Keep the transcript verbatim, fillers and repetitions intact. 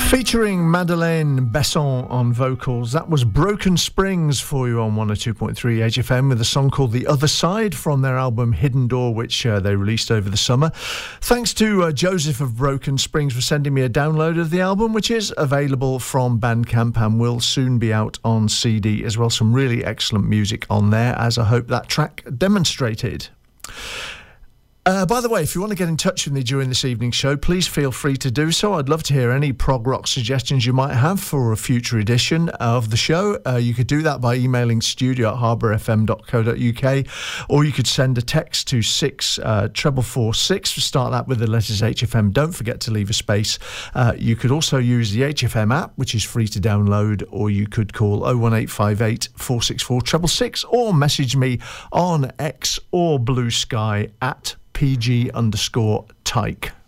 Featuring Madeleine Besson on vocals, that was Broken Springs for you on one oh two point three H F M with a song called The Other Side from their album Hidden Door, which uh, they released over the summer. Thanks to uh, Joseph of Broken Springs for sending me a download of the album, which is available from Bandcamp and will soon be out on C D as well. Some really excellent music on there, as I hope that track demonstrated. Uh, by the way, if you want to get in touch with me during this evening's show, please feel free to do so. I'd love to hear any prog rock suggestions you might have for a future edition of the show. Uh, you could do that by emailing studio at harbour f m dot co dot u k, or you could send a text to six uh, treble four six. Start that with the letters H F M. Don't forget to leave a space. Uh, you could also use the H F M app, which is free to download, or you could call oh one eight five eight, four six four, six six six, or message me on X or Blue Sky at P G underscore Tyke.